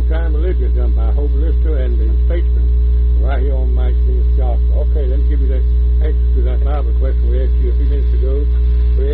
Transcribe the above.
old-time religion done by Hope Lister and the Statesman right here on Mike Smith's Gospel. Okay, let me give you that answer to that Bible question we asked you a few minutes ago. We